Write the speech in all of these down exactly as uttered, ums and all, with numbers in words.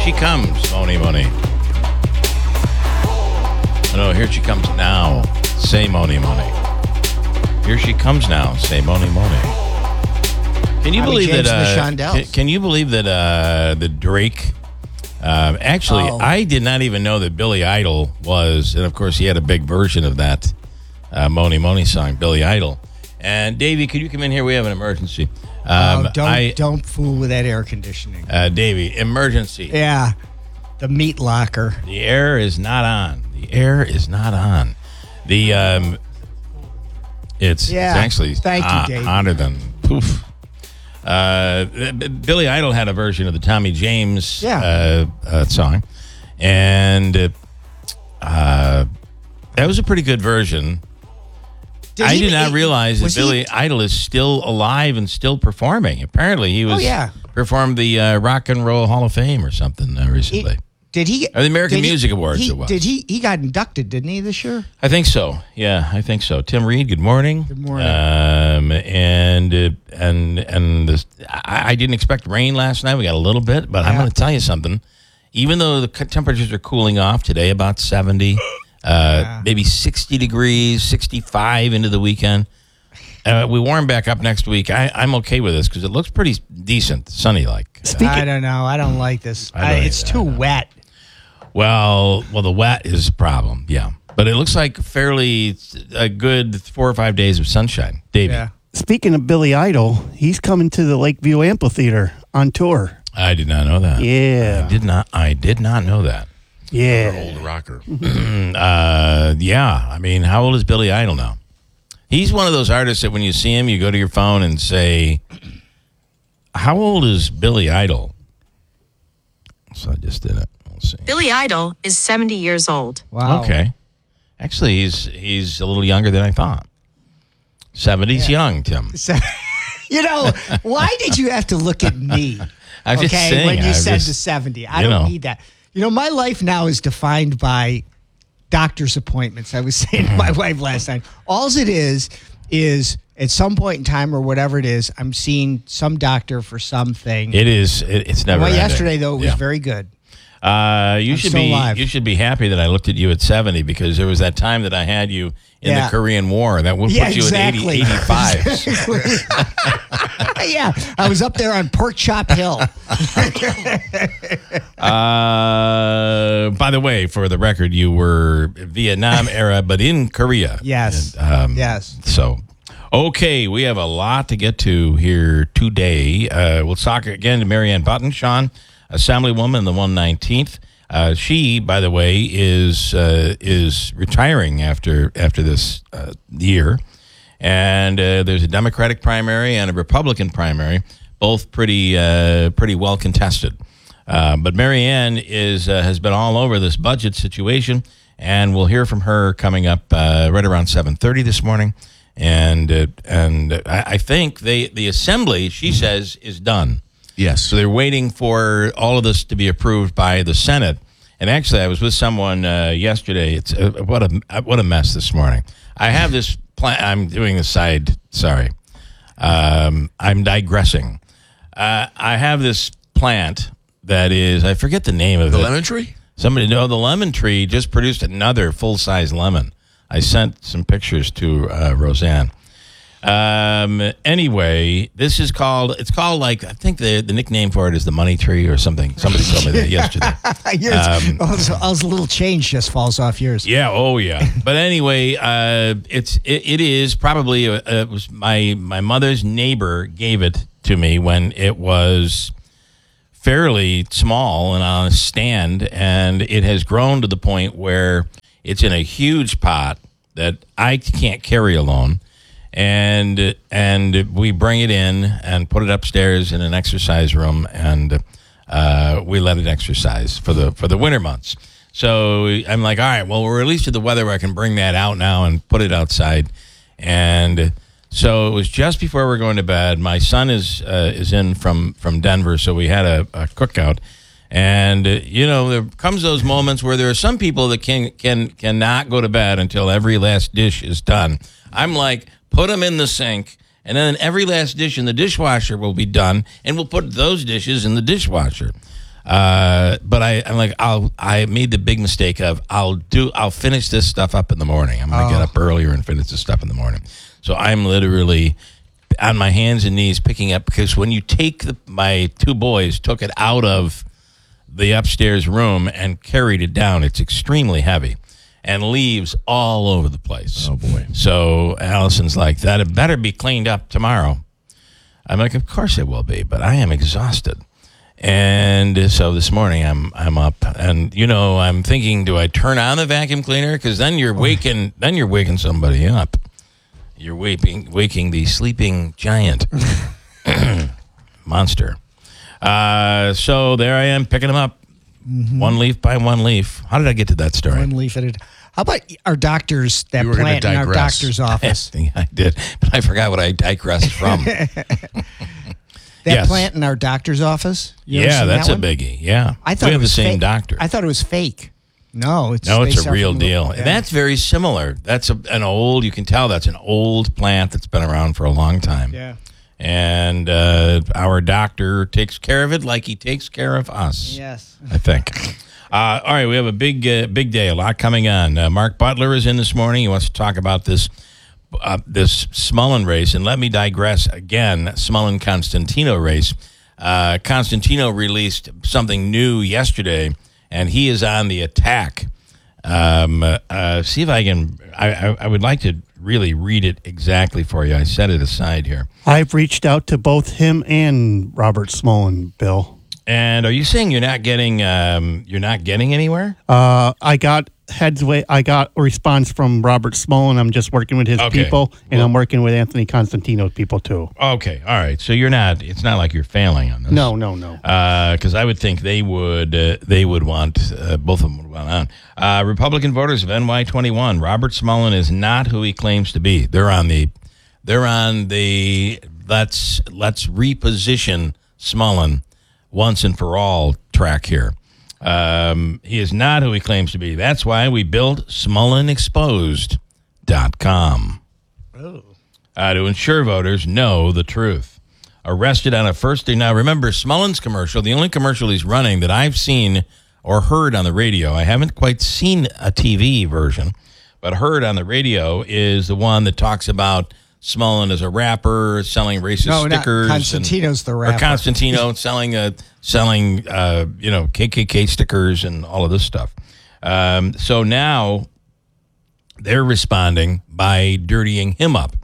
she comes, Moni Moni. Oh, no, here she comes now. Say Moni Moni. Here she comes now. Say Moni Moni. Can you Bobby believe James that? and the Uh, Shondells. can, can you believe that? Uh, the Drake. Uh, actually, Oh. I did not even know that Billy Idol was, and of course, he had a big version of that uh, Moni Moni song, Billy Idol. And Davey, could you come in here? We have an emergency. Um, oh, don't I, don't fool with that air conditioning. uh, Davey, emergency. Yeah, the meat locker. The air is not on. The air is not on. The um, it's, Yeah. it's actually Thank you, hot- Dave. hotter than poof. Uh, B- Billy Idol had a version of the Tommy James Yeah. uh, uh, song, and uh, uh, that was a pretty good version. Did I he- did not he- realize that was he- Billy Idol is still alive and still performing. Apparently, he was Oh, yeah. performed the uh, Rock and Roll Hall of Fame or something uh, recently. Did he? Or the American did he- Music Awards he- it was. Did he? He got inducted, didn't he, this year? I think so. Yeah, I think so. Tim Reed, good morning. Good morning. Um, and uh, and and this, I, I didn't expect rain last night. We got a little bit, but I'm Yeah. going to tell you something. Even though the c- temperatures are cooling off today, about seventy, uh, Yeah. maybe sixty degrees, sixty-five into the weekend. Uh, we warm back up next week. I, I'm okay with this because it looks pretty decent, sunny like. I don't know. I don't like this. I don't I it's either. too wet. Well, well, the wet is a problem, yeah. But it looks like fairly a good four or five days of sunshine, Davey. Yeah. Speaking of Billy Idol, he's coming to the Lakeview Amphitheater on tour. I did not know that. Yeah. I did not. I did not know that. Yeah. Old rocker. uh, yeah. I mean, how old is Billy Idol now? He's one of those artists that when you see him, you go to your phone and say, "How old is Billy Idol?" So I just did it. Let's see. Billy Idol is seventy years old. Wow. Okay. Actually, he's he's a little younger than I thought. Seventy's young, Tim. So, you know, why did you have to look at me? I'm okay, just saying. when you I'm said just- the seventy, I you don't know. need that. You know, my life now is defined by doctor's appointments. I was saying to my wife last night. All it is is at some point in time or whatever it is, I'm seeing some doctor for something. It is. It, it's never. well, ending. yesterday though, it was Yeah. very good. Uh, you I'm should still be alive. you should be happy that I looked at you at seventy because there was that time that I had you in Yeah. the Korean War that would Yeah, put you exactly. at eighty, eighty-five. Yeah, I was up there on Pork Chop Hill. uh, by the way, for the record, you were Vietnam era, but in Korea. Yes. And, um, Yes. So, okay, we have a lot to get to here today. Uh, we'll talk again to Marianne Button, Sean, Assemblywoman in the one nineteenth. Uh, she, by the way, is uh, is retiring after after this uh, year, and uh, there's a Democratic primary and a Republican primary, both pretty uh, pretty well contested. Uh, but Marianne is uh, has been all over this budget situation, and we'll hear from her coming up uh, right around seven thirty this morning. And uh, and I, I think they the assembly, she says, is done. Yes. So they're waiting for all of this to be approved by the Senate. And actually, I was with someone uh, yesterday. It's uh, what a what a mess this morning. I have this plan. I'm doing the side. Sorry, um, I'm digressing. Uh, I have this plant that is. I forget the name of The it. lemon tree? Somebody know the lemon tree just produced another full size lemon. I sent some pictures to uh, Roseanne. Um. Anyway, this is called. It's called like I think the the nickname for it is the money tree or something. Somebody told me that yesterday. yours, Um, oh, so- oh, a little change just falls off yours. Yeah. Oh, yeah. But anyway, uh, it's it, it is probably uh, it was my my mother's neighbor gave it to me when it was fairly small and on a stand, and it has grown to the point where it's in a huge pot that I can't carry alone. And and we bring it in and put it upstairs in an exercise room, and uh, we let it exercise for the for the winter months. So I'm like, all right, well, we're at least to the weather where I can bring that out now and put it outside. And so it was just before we're going to bed. My son is uh, is in from, from Denver, so we had a, a cookout. And, uh, you know, there comes those moments where there are some people that can can cannot go to bed until every last dish is done. I'm like, put them in the sink, and then every last dish in the dishwasher will be done, and we'll put those dishes in the dishwasher. Uh, but I, I'm like, I'll. I made the big mistake of I'll do. I'll finish this stuff up in the morning. I'm gonna Oh. get up earlier and finish this stuff in the morning. So I'm literally on my hands and knees picking up, because when you take the, my two boys took it out of the upstairs room and carried it down, it's extremely heavy and leaves all over the place. Oh, boy. So Allison's like, that it better be cleaned up tomorrow. I'm like, of course it will be, but I am exhausted. And so this morning I'm I'm up, and you know I'm thinking, do I turn on the vacuum cleaner? Because then you're waking then you're waking somebody up. You're waking waking the sleeping giant monster. Uh, so there I am picking them up, mm-hmm. one leaf by one leaf. How did I get to that story? One leaf at a time. How about our doctors, that You were gonna plant in our digress. doctor's office? I did, but I forgot what I digressed from. That Yes. plant in our doctor's office? You ever Yeah, seen that's that a one? biggie. Yeah, I thought we it have was the same fake. doctor. I thought it was fake. No, it's No, they it's a suffer real from- deal. yeah. That's very similar. That's a, an old, you can tell that's an old plant that's been around for a long time. Yeah. And uh, our doctor takes care of it like he takes care of us, Yes. I think. Uh, all right, we have a big uh, big day, a lot coming on. Uh, Mark Butler is in this morning. He wants to talk about this uh, this Smullen race. And let me digress again, Smullen-Constantino race. Uh, Constantino released something new yesterday, and he is on the attack. Um, uh, see if I can. I, I, I would like to really read it exactly for you. I set it aside here. I've reached out to both him and Robert Smullen, Bill. And are you saying you're not getting um, you're not getting anywhere? Uh, I got heads way. I got a response from Robert Smullen. I'm just working with his Okay. people, and Well- I'm working with Anthony Constantino's people too. Okay, all right. So you're not. It's not like you're failing on this. No, no, no. because I would think they would uh, they would want uh, both of them would want on. Uh, Republican voters of N Y twenty-one. Robert Smullen is not who he claims to be. They're on the they're on the let's let's reposition Smullen once and for all track here. Um, he is not who he claims to be. That's why we built Smullen Exposed dot com uh, to ensure voters know the truth. Arrested on a first day. Now, remember, Smullen's commercial, the only commercial he's running that I've seen or heard on the radio, I haven't quite seen a T V version, but heard on the radio, is the one that talks about Smullen as a rapper selling racist No, not stickers. Constantino's the rapper. Or Constantino selling, uh, selling uh, you know, K K K stickers and all of this stuff. Um, so now they're responding by dirtying him up.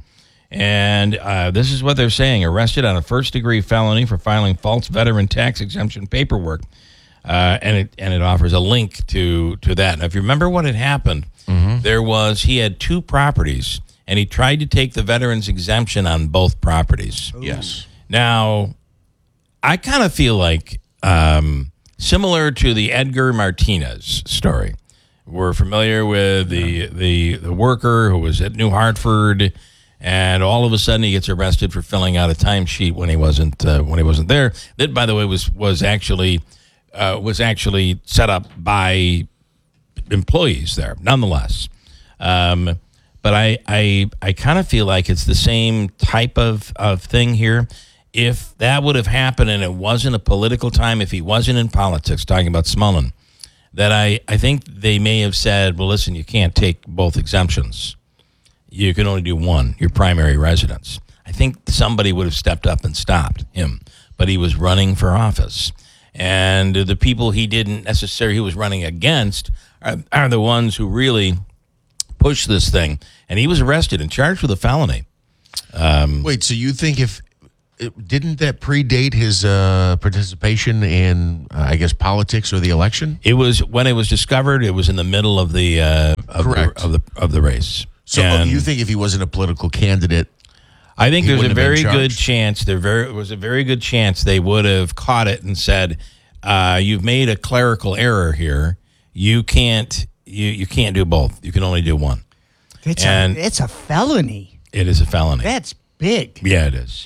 And uh, this is what they're saying. Arrested on a first-degree felony for filing false veteran tax exemption paperwork. Uh, and it and it offers a link to, to that. Now, if you remember what had happened, there was, he had two properties, and he tried to take the veteran's exemption on both properties. Yes. Now, I kind of feel like um, similar to the Edgar Martinez story. We're familiar with the, the the worker who was at New Hartford, and all of a sudden he gets arrested for filling out a timesheet when he wasn't uh, when he wasn't there. That, by the way, was was actually uh, was actually set up by employees there, nonetheless. Um, but I I I kind of feel like it's the same type of, of thing here. If that would have happened and it wasn't a political time, if he wasn't in politics, talking about Smullen, that I, I think they may have said, well, listen, you can't take both exemptions. You can only do one, your primary residence. I think somebody would have stepped up and stopped him, but he was running for office. And the people he didn't necessarily, he was running against, are, are the ones who really pushed this thing. And he was arrested and charged with a felony. Wait, so you think if it, didn't that predate his uh, participation in, uh, I guess, politics or the election? It was, when it was discovered, it was in the middle of the, uh, of, Correct. the of the of the race. So And you think if he wasn't a political candidate, I think he there's a wouldn't have been very good charged? chance. There very was a very good chance they would have caught it and said, uh, "You've made a clerical error here. You can't. You you can't do both. You can only do one. It's, And- a, it's a felony. It is a felony. That's big. Yeah, it is.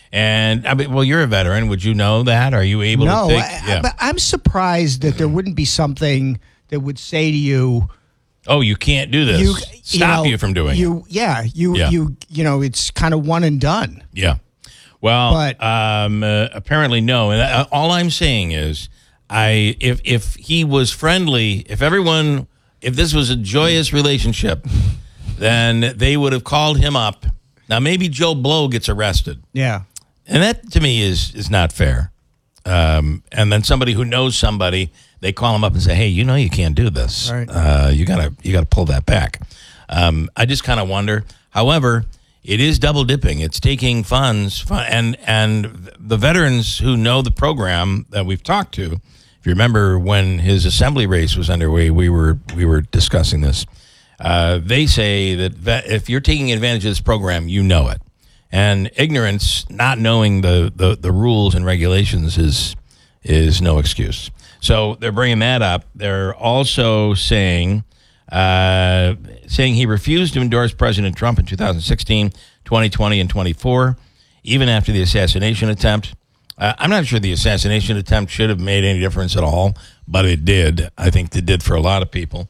And I mean, well, you're a veteran. Would you know that? Are you able No, to think? I, yeah. but I'm surprised that there wouldn't be something that would say to you, oh, you can't do this. you Stop know, you from doing it. you, Yeah, you, Yeah. you, you know, it's kind of one and done. Yeah. Well, But- um, uh, apparently no. And uh, all I'm saying is, I if if he was friendly, if everyone, if this was a joyous relationship, then they would have called him up. Now maybe Joe Blow gets arrested, Yeah. and that to me is is not fair. Um, and then somebody who knows somebody, they call him up and say, "Hey, you know you can't do this. Right. Uh, you gotta you gotta pull that back." Um, I just kind of wonder. However, it is double dipping. It's taking funds, fun, and and the veterans who know the program that we've talked to. If you remember when his assembly race was underway, we were we were discussing this. Uh, they say that ve- if you're taking advantage of this program, you know it, and ignorance, not knowing the, the, the rules and regulations, is is no excuse. So they're bringing that up. They're also saying. Uh, saying he refused to endorse President Trump in two thousand sixteen, twenty twenty, and twenty-four, even after the assassination attempt. Uh, I'm not sure the assassination attempt should have made any difference at all, but it did. I think it did for a lot of people.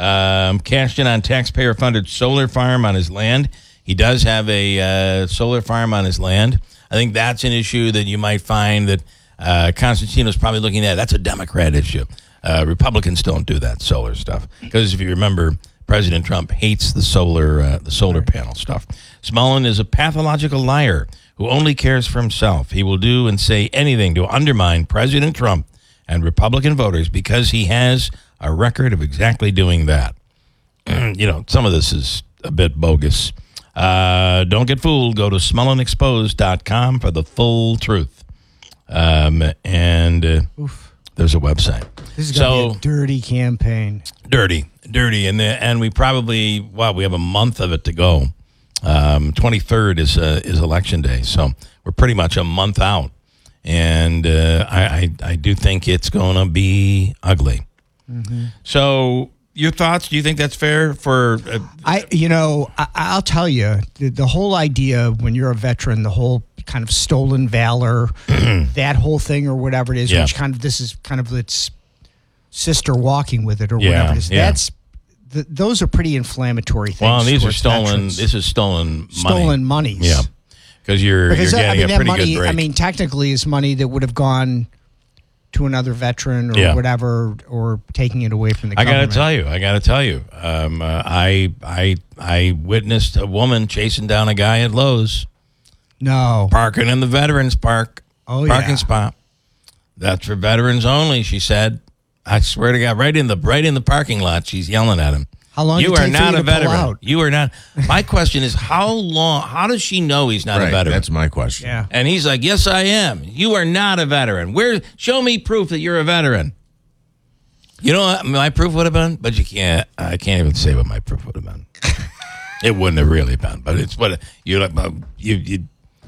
Um, cashed in on taxpayer-funded solar farm on his land. He does have a uh, solar farm on his land. I think that's an issue that you might find that uh, Constantino's probably looking at. That's a Democrat issue. Uh, Republicans don't do that solar stuff because if you remember, President Trump hates the solar uh, the solar panel stuff. Smolin is a pathological liar who only cares for himself. He will do and say anything to undermine President Trump and Republican voters because he has a record of exactly doing that. You know, some of this is a bit bogus. Uh, don't get fooled. Go to smolin exposed dot com for the full truth. Um, and uh, there's a website. This is so going to be a dirty campaign. Dirty, dirty. And the, and we probably, wow, we have a month of it to go. Um, twenty-third is uh, is election day. So we're pretty much a month out. And uh, I, I, I do think it's going to be ugly. Mm-hmm. So your thoughts? Do you think that's fair for? Uh, I, you know, I, I'll tell you the, the whole idea when you're a veteran, the whole kind of stolen valor, that whole thing or whatever it is, Yeah. which kind of this is kind of its sister walking with it or Yeah, whatever it is. yeah. That's the, those are pretty inflammatory things. well, these are towards stolen. veterans. This is stolen money. stolen monies. Yeah, because you're Because you're that- I getting mean, a that pretty money, good break. I mean, technically, is money that would have gone to another veteran or Yeah. whatever, or taking it away from the I got government. to tell you, I got to tell you, um, uh, I I I witnessed a woman chasing down a guy at Lowe's, No. parking in the Veterans Park, Oh, parking yeah. spot. That's for veterans only, she said. I swear to God, right in the right in the parking lot, she's yelling at him. How long You did it are take for not you a to pull veteran. out? You are not. My question is, how long? How does she know he's not a Right, veteran? that's my question. Yeah. And he's like, "Yes, I am. You are not a veteran. Where? Show me proof that you're a veteran." You know what my proof would have been, but you can't. I can't even say what my proof would have been. It wouldn't have really been, but it's what you you you'd,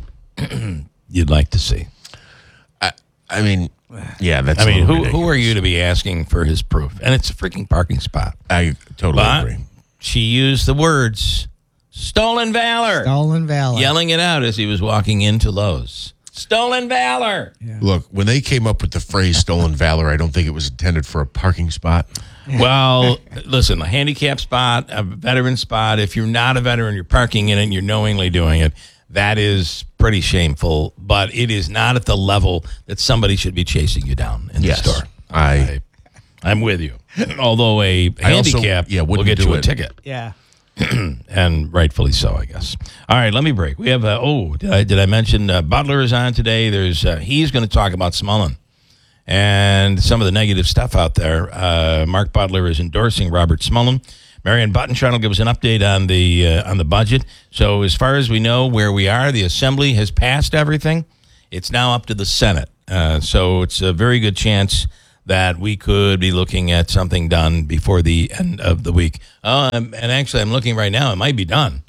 you'd like to see. I, I mean, yeah, that's. I mean, a who little who are ridiculous. you to be asking for his proof? And it's a freaking parking spot. I totally But agree. she used the words "stolen valor," Stolen valor. yelling it out as he was walking into Lowe's. Stolen valor. Look, when they came up with the phrase "stolen valor," I don't think it was intended for a parking spot. Well, listen, a handicap spot, a veteran spot, if you're not a veteran, you're parking in it and you're knowingly doing it, that is pretty shameful, but it is not at the level that somebody should be chasing you down in Yes. the store. I- I'm with you. Although a I also- handicap yeah, will wouldn't get do you a it. ticket, Yeah. and rightfully so, I guess. All right, let me break. We have, uh, oh, did I, did I mention uh, Butler is on today? There's uh, He's going to talk about Smolin and some of the negative stuff out there. Uh, Mark Butler is endorsing Robert Smolin. Marion Buttonshine will give us an update on the uh, on the budget. So as far as we know where we are, the Assembly has passed everything. It's now up to the Senate. Uh, so it's a very good chance that we could be looking at something done before the end of the week. Uh, and actually, I'm looking right now. It might be done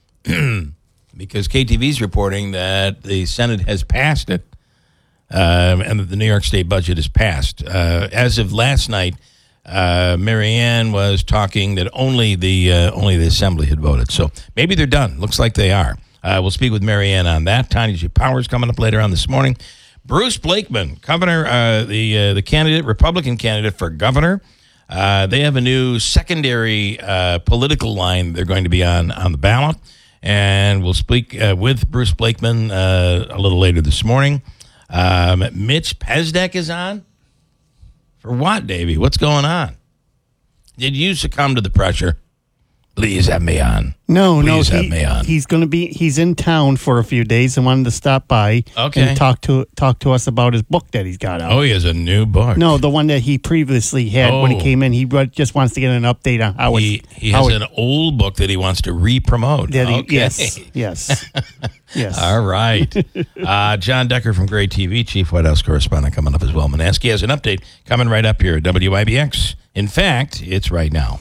because K T V's reporting that the Senate has passed it. Um, and that the New York State budget is passed. Uh, as of last night, uh, Marianne was talking that only the uh, only the Assembly had voted. So maybe they're done. Looks like they are. Uh, we'll speak with Marianne on that. Tanya G. Powers coming up later on this morning. Bruce Blakeman, governor, uh, the uh, the candidate, Republican candidate for governor. Uh, they have a new secondary uh, political line they're going to be on on the ballot, and we'll speak uh, with Bruce Blakeman uh, a little later this morning. Um, Mitch Pesdek is on. For what, Davey? What's going on? Did you succumb to the pressure? Please have me on. No, Please no, have he, me on. he's going to be. He's in town for a few days and wanted to stop by Okay. and talk to talk to us about his book that he's got out. Oh, he has a new book. No, the one that he previously had when he Oh. came in. He wa- just wants to get an update on how he it. he how has it, an old book that he wants to re-promote. that he- Okay. Yes, yes, yes. All right. Uh, John Decker from Gray T V, Chief White House correspondent, coming up as well. Manaski has an update coming right up here at W I B X. In fact, it's right now.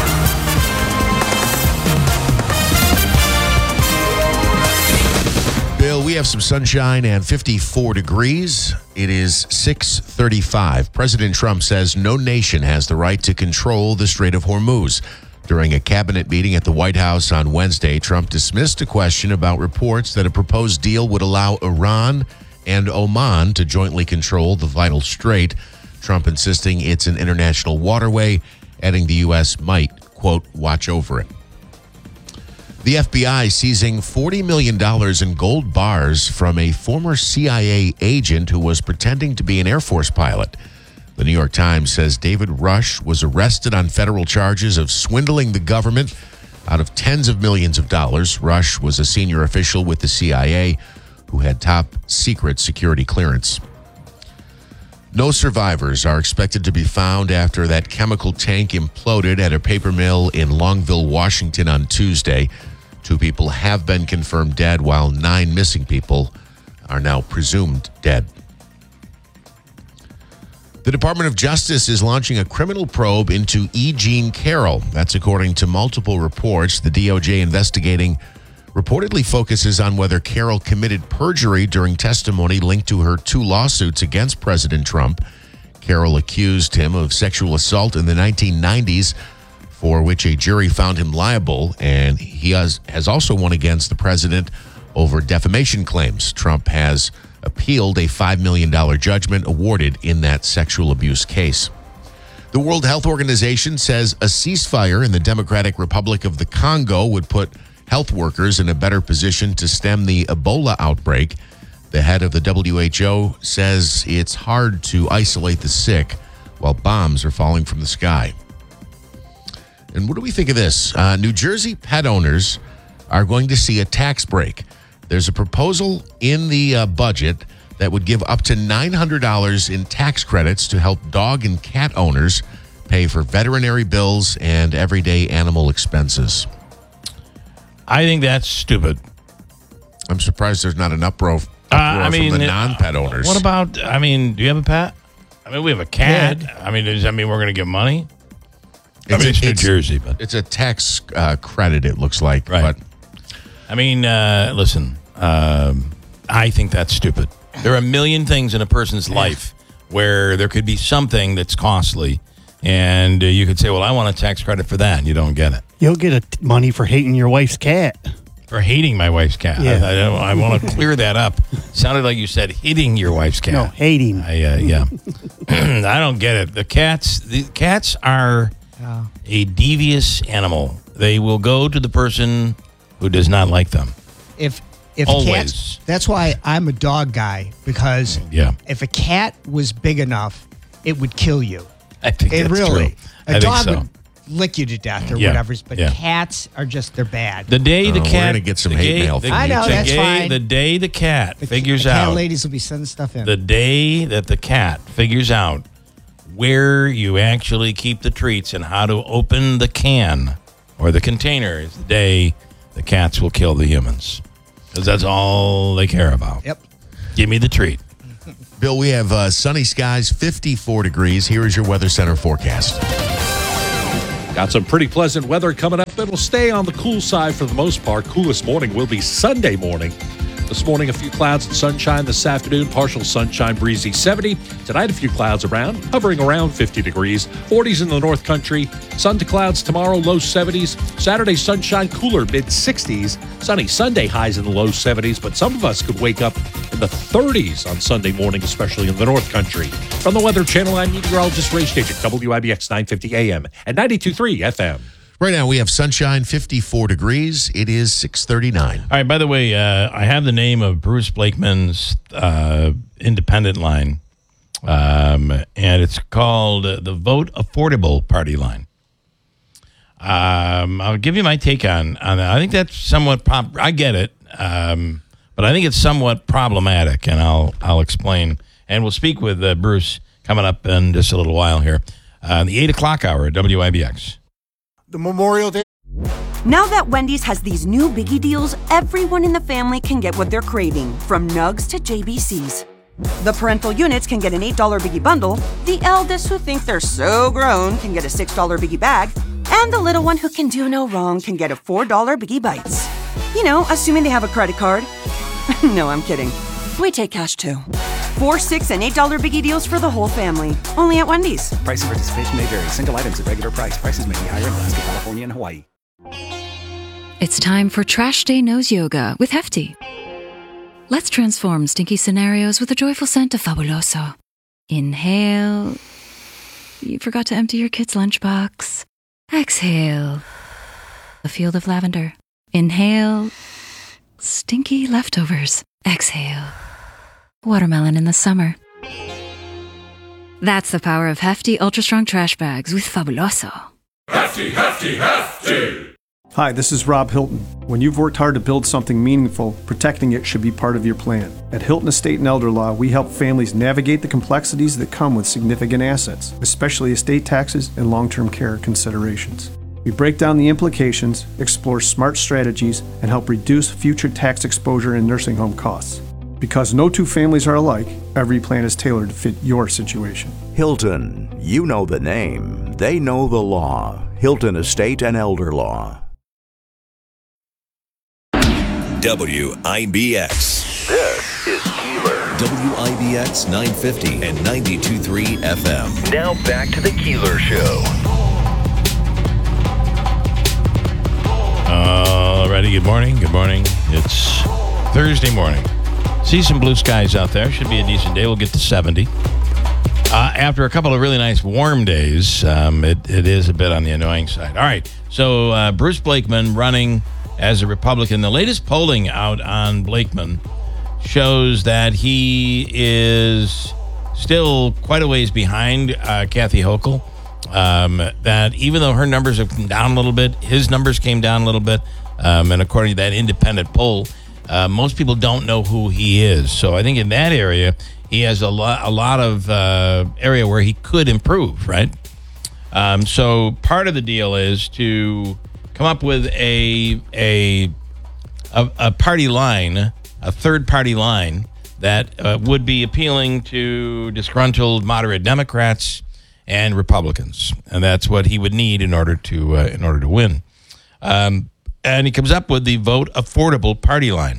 Bill, we have some sunshine and fifty-four degrees. It is six thirty-five. President Trump says no nation has the right to control the Strait of Hormuz. During a cabinet meeting at the White House on Wednesday, Trump dismissed a question about reports that a proposed deal would allow Iran and Oman to jointly control the vital strait. Trump insisting it's an international waterway, adding the U S might, quote, watch over it. The F B I seizing forty million dollars in gold bars from a former C I A agent who was pretending to be an Air Force pilot. The New York Times says David Rush was arrested on federal charges of swindling the government out of tens of millions of dollars. Rush was a senior official with the C I A who had top secret security clearance. No survivors are expected to be found after that chemical tank imploded at a paper mill in Longville, Washington on Tuesday. Two people have been confirmed dead, while nine missing people are now presumed dead. The Department of Justice is launching a criminal probe into E. Jean Carroll. That's according to multiple reports. The D O J investigating reportedly focuses on whether Carroll committed perjury during testimony linked to her two lawsuits against President Trump. Carroll accused him of sexual assault in the nineteen nineties, for which a jury found him liable, and he has, has also won against the president over defamation claims. Trump has appealed a five million dollars judgment awarded in that sexual abuse case. The World Health Organization says a ceasefire in the Democratic Republic of the Congo would put health workers in a better position to stem the Ebola outbreak. The head of the W H O says it's hard to isolate the sick while bombs are falling from the sky. And what do we think of this? Uh, New Jersey pet owners are going to see a tax break. There's a proposal in the uh, budget that would give up to nine hundred dollars in tax credits to help dog and cat owners pay for veterinary bills and everyday animal expenses. I think that's stupid. I'm surprised there's not an uproar, uproar Uh, I mean, from the it- non-pet owners. What about, I mean, do you have a pet? I mean, we have a cat. I mean, does that mean we're going to give money? I mean, it's New Jersey, but It's a tax uh, credit, it looks like. Right. But I mean, uh, listen, um, I think that's stupid. There are a million things in a person's life where there could be something that's costly, and uh, you could say, well, I want a tax credit for that, and you don't get it. You'll get a t- money for hating your wife's cat. For hating my wife's cat. Yeah. I, I, don't- I want to clear that up. Sounded like you said hitting your wife's cat. No, hating. I, uh, yeah. I don't get it. The cats, the cats are a devious animal. They will go to the person who does not like them. If if Always. cats, that's why I'm a dog guy, because Yeah. if a cat was big enough, it would kill you. I think It that's really. true. A I think dog so. would lick you to death or Yeah, whatever, but yeah. cats are just they're bad. The day the Oh, we're cat, gonna get some the hate gay- mail The, from I know, the that's gay- fine. The day the cat the, figures the cat out, ladies will be sending stuff in. the day that the cat figures out where you actually keep the treats and how to open the can or the container is the day the cats will kill the humans, because that's all they care about. Yep. Give me the treat. Bill, we have uh, sunny skies, fifty-four degrees. Here is your Weather Center forecast. Got some pretty pleasant weather coming up. It'll stay on the cool side for the most part. Coolest morning will be Sunday morning. This morning, a few clouds and sunshine. This afternoon, partial sunshine, breezy seventy. Tonight, a few clouds around, hovering around fifty degrees. forties in the North Country. Sun to clouds tomorrow, low seventies. Saturday, sunshine, cooler, mid sixties. Sunny Sunday, highs in the low seventies. But some of us could wake up in the thirties on Sunday morning, especially in the North Country. From the Weather Channel, I'm meteorologist Ray Stajik, W I B X nine fifty A M and ninety-two point three F M. Right now, we have sunshine, fifty-four degrees. It is six thirty-nine. All right, by the way, uh, I have the name of Bruce Blakeman's uh, independent line Um, and it's called uh, the Vote Affordable Party Line. Um, I'll give you my take on, on that. I think that's somewhat pop. I get it, um, but I think it's somewhat problematic, and I'll I'll explain. And we'll speak with uh, Bruce coming up in just a little while here. Uh, the eight o'clock hour at W I B X. The Memorial Day. Now that Wendy's has these new biggie deals, everyone in the family can get what they're craving, from nugs to J B Cs. The parental units can get an eight dollar biggie bundle, the eldest who think they're so grown can get a six dollar biggie bag, and the little one who can do no wrong can get a four dollar biggie bites. You know, assuming they have a credit card. No, I'm kidding. We take cash too. Four, six, and eight dollar biggie deals for the whole family. Only at Wendy's. Price and participation may vary. Single items at regular price. Prices may be higher in Alaska, California, and Hawaii. It's time for Trash Day Nose Yoga with Hefty. Let's transform stinky scenarios with a joyful scent of Fabuloso. Inhale. You forgot to empty your kid's lunchbox. Exhale. A field of lavender. Inhale. Stinky leftovers. Exhale. Watermelon in the summer. That's the power of Hefty Ultra Strong Trash Bags with Fabuloso. Hefty, hefty, hefty! Hi, this is Rob Hilton. When you've worked hard to build something meaningful, protecting it should be part of your plan. At Hilton Estate and Elder Law, we help families navigate the complexities that come with significant assets, especially estate taxes and long-term care considerations. We break down the implications, explore smart strategies, and help reduce future tax exposure and nursing home costs. Because no two families are alike, every plan is tailored to fit your situation. Hilton, you know the name. They know the law. Hilton Estate and Elder Law. W I B X. This is Keeler. W I B X nine fifty and ninety-two point three F M. Now back to the Keeler Show. Alrighty, good morning. Good morning. It's Thursday morning. See some blue skies out there. Should be a decent day. We'll get to seventy. Uh, after a couple of really nice warm days, um, it, it is a bit on the annoying side. All right. So uh, Bruce Blakeman running as a Republican. The latest polling out on Blakeman shows that he is still quite a ways behind uh, Kathy Hochul. Um, that even though her numbers have come down a little bit, his numbers came down a little bit. Um, and according to that independent poll, uh, most people don't know who he is. So I think in that area, he has a lot, a lot of uh, area where he could improve, right? Um, so part of the deal is to come up with a a a, a party line, a third party line that uh, would be appealing to disgruntled moderate Democrats and Republicans, and that's what he would need in order to uh, in order to win. Um, and he comes up with the Vote Affordable Party Line.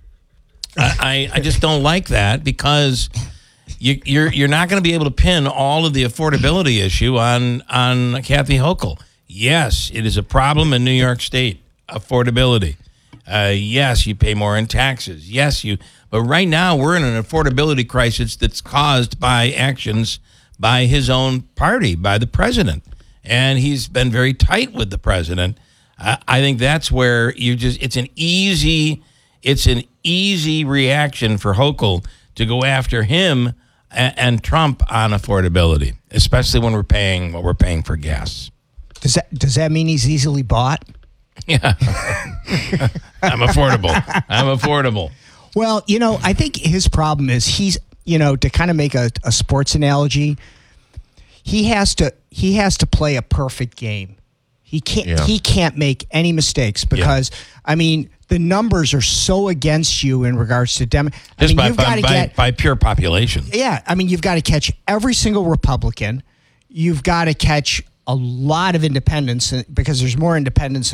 I, I just don't like that because you, you're you're not going to be able to pin all of the affordability issue on on Kathy Hochul. Yes, it is a problem in New York State, affordability. Uh, yes, you pay more in taxes. Yes, you. But right now we're in an affordability crisis that's caused by actions by his own party, by the president, and he's been very tight with the president. I, I think that's where you just it's an easy it's an easy reaction for Hochul to go after him and, and Trump on affordability, especially when we're paying what we're paying for gas. Does that does that mean he's easily bought? Yeah, I'm affordable. I'm affordable. Well, you know, I think his problem is he's, you know, to kind of make a, a sports analogy, he has to he has to play a perfect game. He can't yeah. he can't make any mistakes because yeah. I mean the numbers are so against you in regards to Dem. Just I mean, by, you've by, got to by, get by pure population. Yeah, I mean you've got to catch every single Republican. You've got to catch a lot of independents because there's more independents